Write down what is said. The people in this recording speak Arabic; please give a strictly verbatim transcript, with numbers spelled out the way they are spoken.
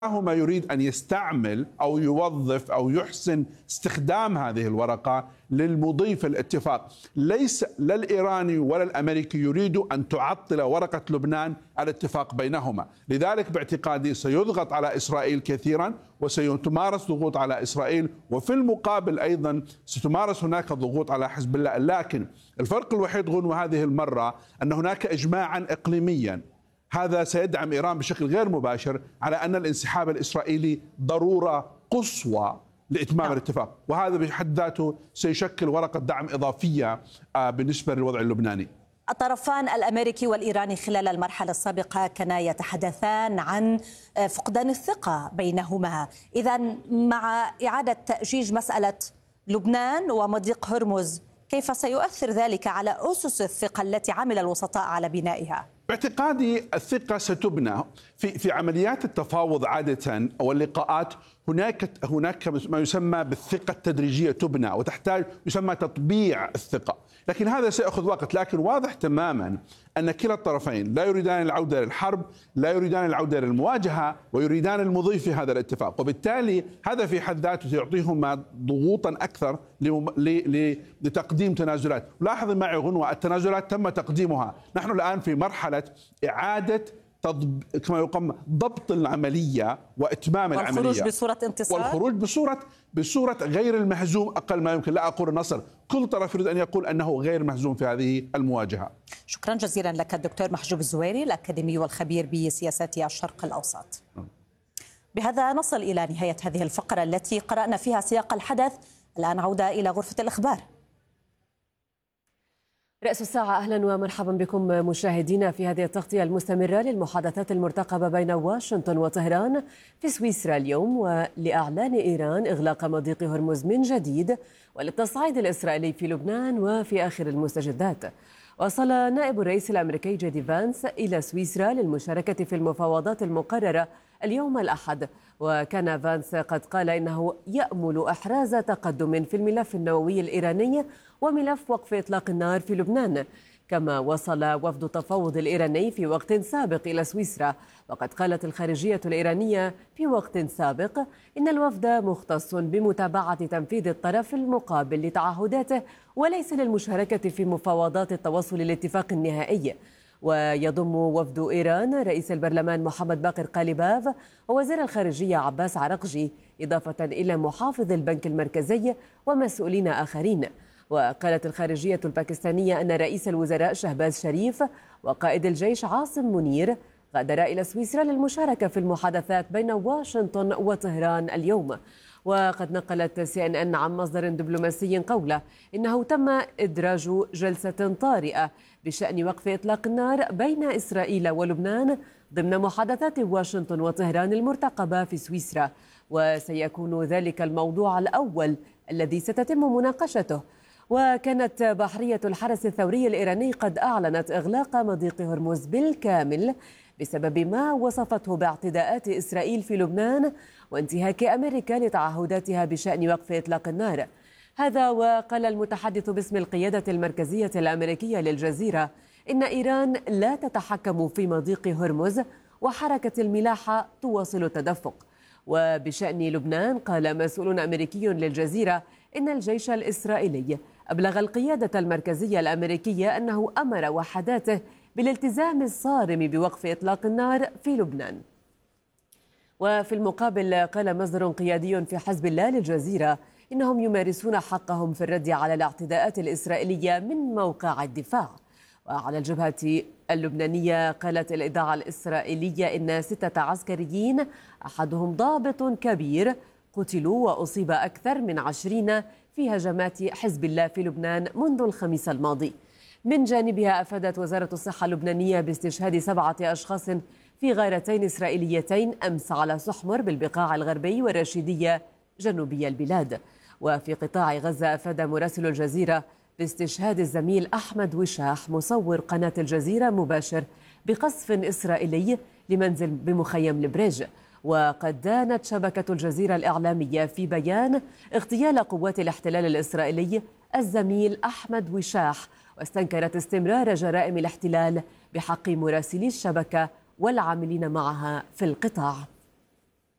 ما يريد أن يستعمل أو يوظف أو يحسن استخدام هذه الورقة للمضي في الاتفاق. ليس لا الإيراني ولا الأمريكي يريد أن تعطل ورقة لبنان الاتفاق بينهما. لذلك باعتقادي سيضغط على إسرائيل كثيرا وسيتمارس ضغوط على إسرائيل، وفي المقابل أيضا ستمارس هناك ضغوط على حزب الله. لكن الفرق الوحيد غنو هذه المرة أن هناك إجماعا إقليميا، هذا سيدعم إيران بشكل غير مباشر على أن الانسحاب الإسرائيلي ضرورة قصوى لإتمام نعم. الاتفاق، وهذا بحد ذاته سيشكل ورقة دعم إضافية بالنسبة للوضع اللبناني. الطرفان الأمريكي والإيراني خلال المرحلة السابقة كانا يتحدثان عن فقدان الثقة بينهما. إذن مع إعادة تأجيج مسألة لبنان ومضيق هرمز، كيف سيؤثر ذلك على أسس الثقة التي عمل الوسطاء على بنائها؟ باعتقادي الثقة ستبنى في في عمليات التفاوض عادة أو اللقاءات. هناك هناك ما يسمى بالثقة التدريجية تبنى، وتحتاج يسمى تطبيع الثقة، لكن هذا سيأخذ وقت. لكن واضح تماما أن كلا الطرفين لا يريدان العودة للحرب، لا يريدان العودة للمواجهة، ويريدان المضي في هذا الاتفاق، وبالتالي هذا في حد ذاته سيعطيهما ضغوطا أكثر لتقديم تنازلات. لاحظ معي غنوة، التنازلات تم تقديمها، نحن الآن في مرحلة إعادة تضب... كما يقام ضبط العملية وإتمام والخروج العملية والخروج بصورة انتصار، والخروج بصورة بصورة غير المهزوم أقل ما يمكن. لا أقول النصر، كل طرف يريد أن يقول أنه غير مهزوم في هذه المواجهة. شكرا جزيلا لك الدكتور محجوب الزويري، الأكاديمي والخبير بسياسات الشرق الأوسط. بهذا نصل إلى نهاية هذه الفقرة التي قرأنا فيها سياق الحدث. الآن عودة إلى غرفة الإخبار. رأس الساعة، أهلا ومرحبا بكم مشاهدينا في هذه التغطية المستمرة للمحادثات المرتقبة بين واشنطن وطهران في سويسرا اليوم، ولإعلان إيران إغلاق مضيق هرمز من جديد، وللتصعيد الإسرائيلي في لبنان وفي آخر المستجدات. وصل نائب الرئيس الأمريكي جي دي فانس إلى سويسرا للمشاركة في المفاوضات المقررة اليوم الأحد، وكان فانس قد قال إنه يأمل إحراز تقدم في الملف النووي الإيراني وملف وقف إطلاق النار في لبنان. كما وصل وفد التفاوض الإيراني في وقت سابق إلى سويسرا، وقد قالت الخارجية الإيرانية في وقت سابق إن الوفد مختص بمتابعة تنفيذ الطرف المقابل لتعهداته وليس للمشاركة في مفاوضات التوصل للاتفاق النهائي. ويضم وفد إيران رئيس البرلمان محمد باقر قاليباف ووزير الخارجية عباس عرقجي، إضافة إلى محافظ البنك المركزي ومسؤولين آخرين. وقالت الخارجية الباكستانية أن رئيس الوزراء شهباز شريف وقائد الجيش عاصم منير غادر إلى سويسرا للمشاركة في المحادثات بين واشنطن وطهران اليوم. وقد نقلت سي إن إن عن مصدر دبلوماسي قوله إنه تم إدراج جلسة طارئة بشأن وقف إطلاق النار بين إسرائيل ولبنان ضمن محادثات واشنطن وطهران المرتقبة في سويسرا، وسيكون ذلك الموضوع الأول الذي ستتم مناقشته. وكانت بحرية الحرس الثوري الإيراني قد أعلنت إغلاق مضيق هرمز بالكامل بسبب ما وصفته باعتداءات إسرائيل في لبنان وانتهاك أمريكا لتعهداتها بشأن وقف إطلاق النار. هذا وقال المتحدث باسم القيادة المركزية الأمريكية للجزيرة إن إيران لا تتحكم في مضيق هرمز وحركة الملاحة تواصل التدفق. وبشأن لبنان قال مسؤول أمريكي للجزيرة إن الجيش الإسرائيلي أبلغ القيادة المركزية الأمريكية أنه أمر وحداته بالالتزام الصارم بوقف إطلاق النار في لبنان. وفي المقابل قال مصدر قيادي في حزب الله للجزيرة إنهم يمارسون حقهم في الرد على الاعتداءات الإسرائيلية من موقع الدفاع. وعلى الجبهة اللبنانية قالت الإذاعة الإسرائيلية إن ستة عسكريين أحدهم ضابط كبير قتلوا وأصيب أكثر من عشرين في هجمات حزب الله في لبنان منذ الخميس الماضي. من جانبها أفادت وزارة الصحة اللبنانية باستشهاد سبعة أشخاص في غارتين إسرائيليتين أمس على سحمر بالبقاع الغربي والرشيدية جنوبي البلاد. وفي قطاع غزة أفاد مراسل الجزيرة باستشهاد الزميل أحمد وشاح مصور قناة الجزيرة مباشر بقصف إسرائيلي لمنزل بمخيم البريج. وقد دانت شبكة الجزيرة الإعلامية في بيان اغتيال قوات الاحتلال الإسرائيلي الزميل أحمد وشاح، واستنكرت استمرار جرائم الاحتلال بحق مراسلي الشبكة والعاملين معها في القطاع.